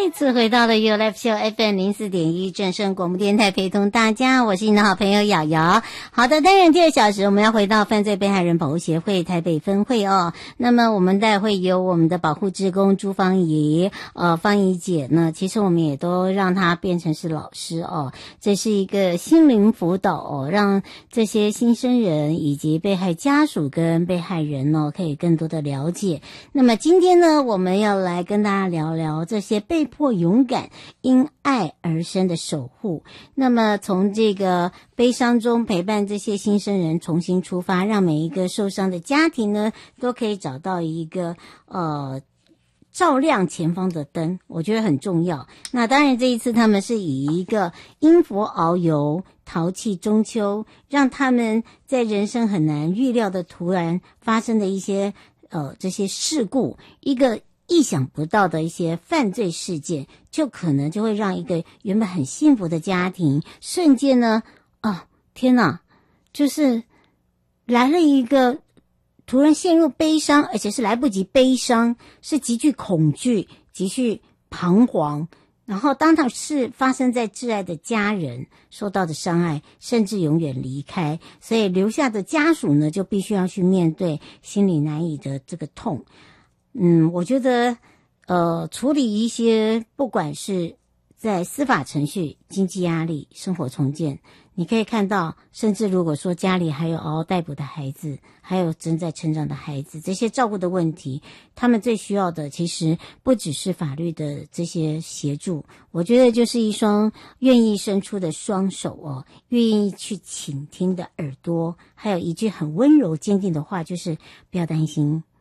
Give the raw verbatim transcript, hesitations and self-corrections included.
再次回到了 You Life Show F M 零四点一正声广播电台，陪同大家，我是你的好朋友瑶瑶。好的，当然第二小时我们要回到犯罪被害人保护协会台北分会哦。那么我们待会有我们的保护志工朱芳怡，呃，芳怡姐呢，其实我们也都让她变成是老师哦。这是一个心灵辅导哦，让这些新生人以及被害家属跟被害人哦，可以更多的了解。那么今天呢，我们要来跟大家聊聊这些被迫勇敢因爱而生的守护。那么从这个悲伤中陪伴这些新生人重新出发，让每一个受伤的家庭呢都可以找到一个呃照亮前方的灯，我觉得很重要。那当然这一次他们是以一个因佛遨游淘气中秋，让他们在人生很难预料的突然发生的一些呃这些事故，一个意想不到的一些犯罪事件，就可能就会让一个原本很幸福的家庭瞬间呢，啊，天哪，就是来了一个突然陷入悲伤，而且是来不及悲伤，是极具恐惧，极具彷徨。然后当它是发生在挚爱的家人受到的伤害，甚至永远离开，所以留下的家属呢，就必须要去面对心里难以的这个痛。嗯，我觉得呃，处理一些不管是在司法程序、经济压力、生活重建，你可以看到，甚至如果说家里还有嗷嗷待哺的孩子，还有正在成长的孩子，这些照顾的问题，他们最需要的其实不只是法律的这些协助，我觉得就是一双愿意伸出的双手哦，愿意去倾听的耳朵，还有一句很温柔坚定的话，就是不要担心，